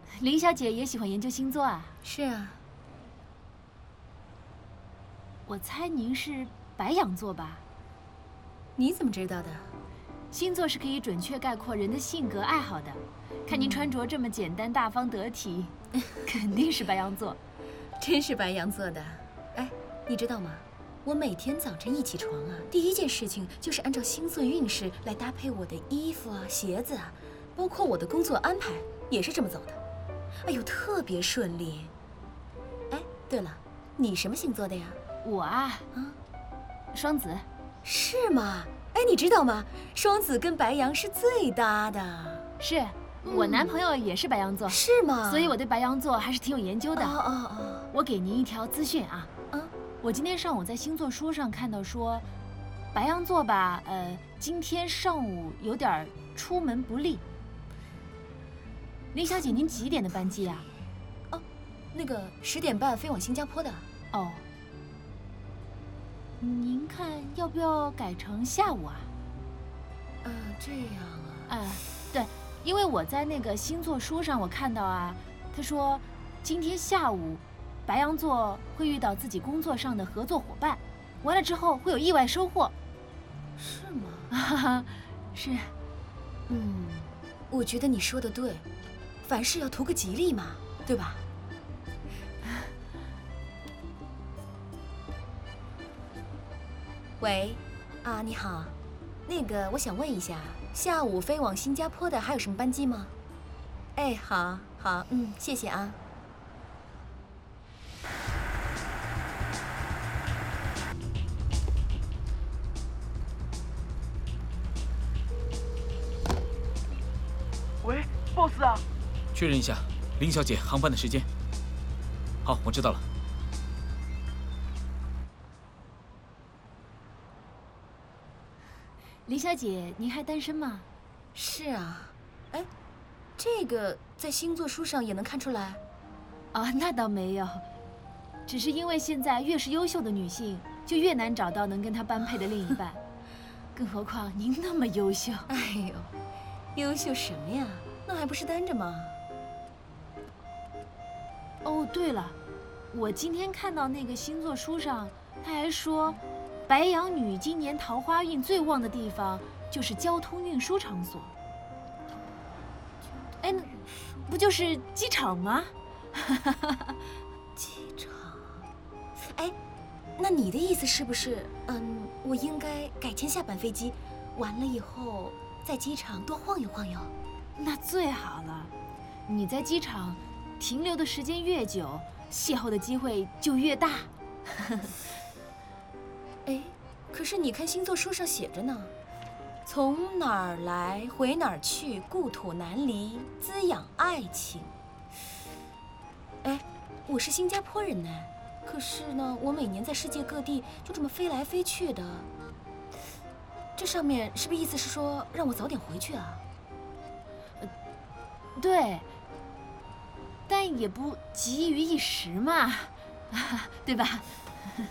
林小姐也喜欢研究星座啊？ 是啊。 我猜您是白羊座吧？ 你怎么知道的？ 星座是可以准确概括人的性格爱好的。看您穿着这么简单、大方、得体，肯定是白羊座。 真是白羊座的。哎，你知道吗？我每天早晨一起床啊，第一件事情就是按照星座运势来搭配我的衣服啊、鞋子啊，包括我的工作安排也是这么走的。哎呦，特别顺利。哎，对了，你什么星座的呀？ 我啊，双子。 是吗？哎，你知道吗？双子跟白羊是最搭的。 是，我男朋友也是白羊座。 是吗？ 所以我对白羊座还是挺有研究的。 哦。 我给您一条资讯啊。我今天上午在星座书上看到说，白羊座吧，今天上午有点出门不利。林小姐，您几点的班机啊？ 哦，那个10点半飞往新加坡的。 哦。您看要不要改成下午啊？ 这样啊。 对，因为我在那个星座书上我看到啊，他说今天下午白羊座会遇到自己工作上的合作伙伴，完了之后会有意外收获。 是吗？ 是。 我觉得你说的对，凡事要图个吉利嘛，对吧？喂，你好，那个我想问一下，下午飞往新加坡的还有什么班机吗？哎，好，谢谢啊。 喂 ，boss 啊， 确认一下林小姐航班的时间。好，我知道了。 林小姐，您还单身吗？ 是啊。哎，这个在星座书上也能看出来？ 那倒没有，只是因为现在越是优秀的女性，就越难找到能跟她般配的另一半，更何况您那么优秀。 哎呦，优秀什么呀？那还不是单着吗？ 哦，对了，我今天看到那个星座书上，他还说，白羊女今年桃花运最旺的地方就是交通运输场所。哎，那不就是机场吗？ 机场。哎，那你的意思是不是，我应该改签下班飞机，完了以后在机场多晃悠晃悠？ 那最好了，你在机场停留的时间越久，邂逅的机会就越大。 哎，可是你看星座书上写着呢，从哪儿来回哪儿去，故土难离，滋养爱情。哎，我是新加坡人呢，可是呢，我每年在世界各地就这么飞来飞去的。这上面是不是意思是说让我早点回去啊？ 对，但也不急于一时嘛，对吧？